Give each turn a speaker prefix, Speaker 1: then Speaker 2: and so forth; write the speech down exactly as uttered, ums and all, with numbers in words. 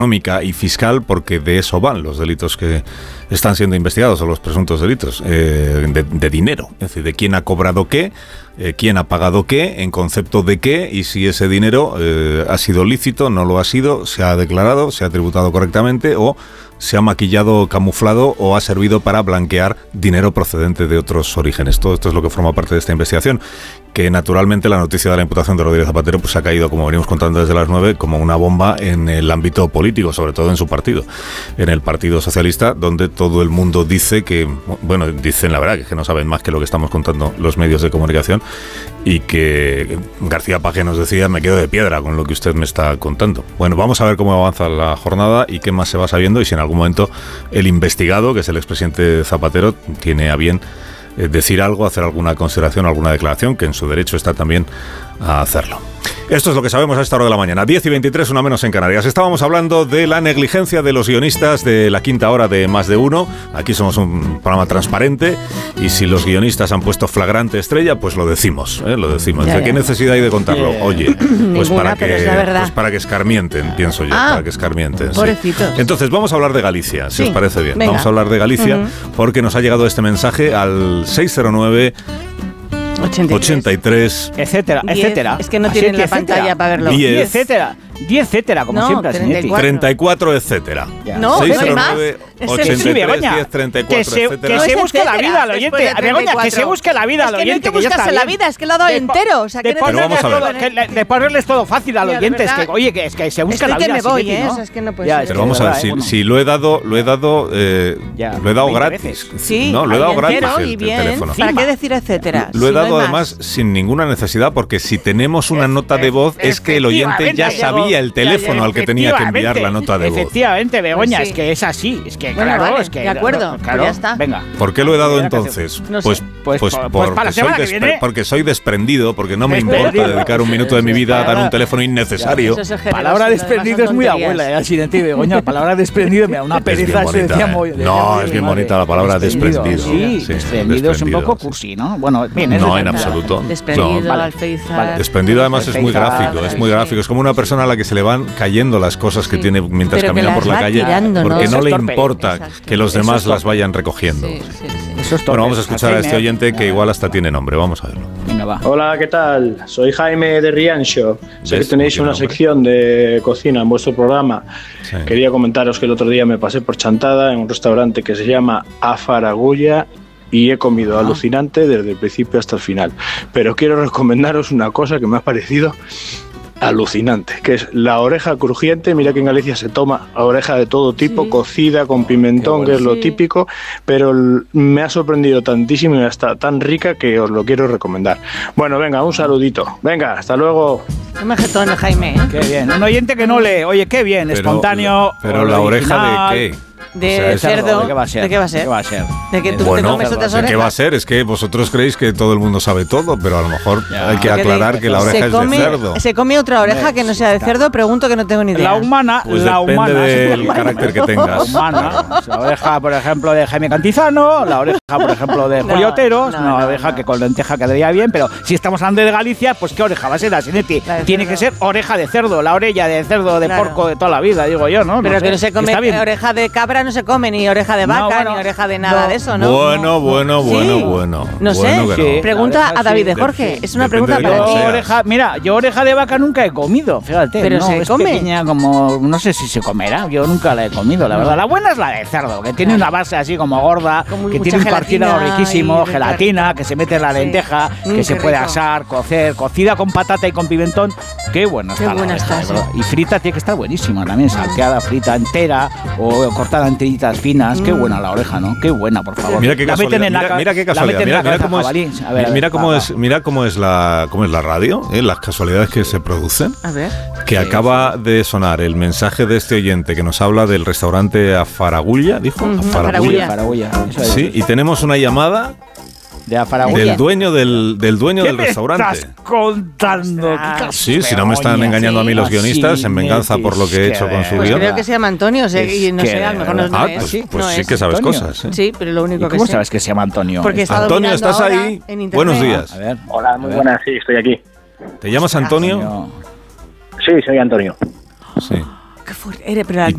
Speaker 1: económica y fiscal, porque de eso van los delitos que están siendo investigados, o los presuntos delitos, eh, de, de dinero, es decir, de quién ha cobrado qué, eh, quién ha pagado qué, en concepto de qué, y si ese dinero eh, ha sido lícito, no lo ha sido, se ha declarado, se ha tributado correctamente, o se ha maquillado, camuflado, o ha servido para blanquear dinero procedente de otros orígenes. Todo esto es lo que forma parte de esta investigación, que naturalmente la noticia de la imputación de Rodríguez Zapatero pues ha caído, como venimos contando desde las nueve, como una bomba en el ámbito político, sobre todo en su partido, en el Partido Socialista, donde todo el mundo dice que, bueno, dicen la verdad, que no saben más que lo que estamos contando los medios de comunicación, y que García Paje nos decía, me quedo de piedra con lo que usted me está contando. Bueno, vamos a ver cómo avanza la jornada y qué más se va sabiendo, y si en algún momento el investigado, que es el expresidente Zapatero, tiene a bien eh, decir algo, hacer alguna consideración, alguna declaración, que en su derecho está también a hacerlo. Esto es lo que sabemos a esta hora de la mañana. diez y veintitrés, una menos en Canarias. Estábamos hablando de la negligencia de los guionistas de la quinta hora de Más de Uno. Aquí somos un programa transparente, y si los guionistas han puesto flagrante estrella, pues lo decimos, ¿eh? Lo decimos. Ya, ya. ¿Qué necesidad hay de contarlo? Yeah. Oye, pues, Ninguna, para que, pues para que escarmienten, pienso yo, ah, para que escarmienten.
Speaker 2: Pobrecitos.
Speaker 1: Sí. Entonces, vamos a hablar de Galicia, si sí. os parece bien.
Speaker 2: Venga.
Speaker 1: Vamos a hablar de Galicia, uh-huh. porque nos ha llegado este mensaje al seis cero nueve ochenta y tres,
Speaker 3: etcétera, etcétera.
Speaker 2: Es que no tienen la pantalla para verlo.
Speaker 3: diez, etcétera. diez, etcétera, como
Speaker 2: no,
Speaker 3: siempre.
Speaker 1: treinta y cuatro, etcétera.
Speaker 2: Ya. No,
Speaker 1: seis cero
Speaker 2: no hay
Speaker 1: nueve,
Speaker 2: más.
Speaker 1: ochenta y tres,
Speaker 3: sí, Begoña,
Speaker 1: diez, treinta y cuatro,
Speaker 3: que se,
Speaker 1: etcétera.
Speaker 3: Que se busque
Speaker 2: etcétera,
Speaker 3: la vida al oyente. Begoña, que se busque la vida al oyente.
Speaker 2: Es que no hay que buscarse la vida, es que lo ha dado entero. O sea,
Speaker 3: de, ponerles todo, que, de ponerles todo fácil al oyente. Es que, oye, que, es que se busque la vida.
Speaker 2: Es que me voy, ¿eh? Es que no puede ser.
Speaker 1: Pero vamos a ver, si, si lo he dado, lo he dado, eh, lo he dado gratis.
Speaker 2: Sí,
Speaker 1: no, lo he dado gratis
Speaker 2: el teléfono. ¿Para qué decir etcétera?
Speaker 1: Lo he dado además sin ninguna necesidad, porque si tenemos una nota de voz es que el oyente ya sabía el teléfono al que tenía que enviar la nota de voz.
Speaker 3: Efectivamente, Begoña,
Speaker 2: pues sí.
Speaker 3: es que es así, es que
Speaker 2: bueno,
Speaker 3: claro,
Speaker 2: vale,
Speaker 3: es que
Speaker 2: de acuerdo,
Speaker 3: no, claro,
Speaker 2: ya está.
Speaker 3: Venga.
Speaker 1: ¿Por qué lo he dado entonces?
Speaker 2: No sé.
Speaker 1: Pues
Speaker 3: pues,
Speaker 1: pues,
Speaker 3: pues
Speaker 1: porque,
Speaker 3: para la
Speaker 1: soy
Speaker 3: semana que viene.
Speaker 1: porque soy desprendido, porque no me importa dedicar un minuto de mi vida a dar un teléfono innecesario.
Speaker 2: Es
Speaker 3: palabra desprendido es muy abuela, ¿eh? Así de ti, Begoña, palabra desprendido me da una pereza.
Speaker 1: Es bien bonita,
Speaker 3: decía,
Speaker 1: ¿eh? No, es bien bonita la palabra desprendido.
Speaker 3: Sí, sí, desprendido es un poco cursi, ¿no? Bueno, bien,
Speaker 1: no, en absoluto.
Speaker 2: Desprendido, alféizar.
Speaker 1: Desprendido además es muy gráfico, es muy gráfico. Es como una persona a la que se le van cayendo las cosas que tiene mientras camina por la calle, porque no le importa que los demás las vayan recogiendo. Bueno, vamos a escuchar a este oyente que igual hasta tiene nombre. Vamos a verlo.
Speaker 3: Venga, va.
Speaker 4: Hola, ¿qué tal? Soy Jaime de Riancho. Sé que tenéis una sección de cocina en vuestro programa. Sí. Quería comentaros que el otro día me pasé por Chantada en un restaurante que se llama A Faragulla y he comido ah. alucinante desde el principio hasta el final. Pero quiero recomendaros una cosa que me ha parecido alucinante, que es la oreja crujiente. Mira que en Galicia se toma oreja de todo tipo, sí. cocida con pimentón, bueno, que es lo sí. típico, pero me ha sorprendido tantísimo y está tan rica que os lo quiero recomendar. Bueno, venga, un saludito. Venga, hasta luego.
Speaker 2: Qué majetón, Jaime. ¿eh?
Speaker 3: Qué bien. Un oyente que no lee. Oye, qué bien, pero, espontáneo.
Speaker 1: Pero la oreja de qué?
Speaker 2: De, o sea, cerdo.
Speaker 3: ¿De qué va a ser?
Speaker 2: ¿De qué va a ser?
Speaker 3: ¿De qué va a ser?
Speaker 2: ¿De que tú
Speaker 1: bueno,
Speaker 2: te comes otras
Speaker 1: ¿de
Speaker 2: orejas?
Speaker 1: qué va a ser? Es que vosotros creéis que todo el mundo sabe todo, pero a lo mejor
Speaker 3: ya.
Speaker 1: hay que aclarar que la oreja es
Speaker 2: come,
Speaker 1: de cerdo.
Speaker 2: ¿Se come otra oreja que no sea de cerdo? Pregunto, que no tengo ni idea.
Speaker 3: La humana,
Speaker 1: pues
Speaker 3: la
Speaker 1: depende
Speaker 3: humana.
Speaker 1: del carácter que tengas.
Speaker 3: La humana. La oreja, por ejemplo, de Jaime Cantizano, la oreja, por ejemplo, de Julio
Speaker 2: no,
Speaker 3: Oteros,
Speaker 2: no,
Speaker 3: una
Speaker 2: no,
Speaker 3: oreja
Speaker 2: no.
Speaker 3: que con lenteja quedaría bien, pero si estamos hablando de Galicia, pues ¿qué oreja va a ser la Sinetti? Tiene que ser oreja de cerdo, la orella de cerdo, de claro. porco de toda la vida, digo yo, ¿no?
Speaker 2: Pero
Speaker 3: no
Speaker 2: que
Speaker 3: sé.
Speaker 2: no se come oreja de cabra, no se come, ni oreja de vaca, no, bueno, ni oreja de nada no. de eso, ¿no?
Speaker 1: Bueno, bueno, bueno,
Speaker 2: sí.
Speaker 1: bueno.
Speaker 2: No
Speaker 1: bueno
Speaker 2: sé,
Speaker 1: no.
Speaker 2: pregunta a David de Jorge, es una pregunta para ti.
Speaker 3: Oreja, mira, yo oreja de vaca nunca he comido, fíjate.
Speaker 2: Pero
Speaker 3: no,
Speaker 2: se
Speaker 3: es
Speaker 2: come.
Speaker 3: Pequeña, como, no sé si se comerá, yo nunca la he comido, la verdad. La buena es la de cerdo, que tiene una base así como gorda, como que tiene un partido riquísimo, gelatina, que se mete en la lenteja, sí. que mm, se puede rico. asar, cocer, cocida con patata y con pimentón. Qué bueno
Speaker 2: Qué
Speaker 3: está
Speaker 2: buena
Speaker 3: la oreja,
Speaker 2: está,
Speaker 3: sí. Y frita tiene que estar buenísima también, salteada, frita entera o cortada en tiritas finas. Mm. Qué buena la oreja, ¿no? Qué buena, por favor.
Speaker 1: Mira qué casualidad. Mira, la, mira qué casualidad. Mira, mira cómo es, ver, mira va, cómo va. es, mira cómo es la, cómo es la radio, ¿eh? Las casualidades que se producen.
Speaker 2: A ver.
Speaker 1: Que sí, acaba sí. de sonar el mensaje de este oyente que nos habla del restaurante A Faragulla, dijo.
Speaker 2: Mm,
Speaker 1: A Faragulla.
Speaker 3: A Faragulla.
Speaker 1: Sí, y tenemos una llamada.
Speaker 3: De Afaragulla.
Speaker 1: Del dueño del, del dueño del
Speaker 3: me
Speaker 1: restaurante.
Speaker 3: Estás contando?
Speaker 1: Sí, si no me están engañando sí, a mí los guionistas sí, en venganza por lo que he hecho con su
Speaker 2: pues
Speaker 1: guión.
Speaker 2: Creo que se llama Antonio, sé, es y no sé, a lo mejor no, no
Speaker 1: ah,
Speaker 2: es.
Speaker 1: Pues,
Speaker 2: sí,
Speaker 1: pues
Speaker 2: no
Speaker 1: sí
Speaker 2: es.
Speaker 1: que sabes
Speaker 2: Antonio.
Speaker 1: cosas. ¿eh?
Speaker 2: Sí, pero lo único que
Speaker 3: ¿Cómo
Speaker 2: sé.
Speaker 3: sabes que se llama Antonio?
Speaker 2: Porque está
Speaker 1: Antonio, ¿estás ahí? Buenos días.
Speaker 3: A ver,
Speaker 4: Hola, muy buenas, sí, estoy aquí.
Speaker 1: ¿Te llamas Antonio?
Speaker 4: Antonio. Sí, soy Antonio.
Speaker 1: Sí.
Speaker 2: Qué fuerte. Pero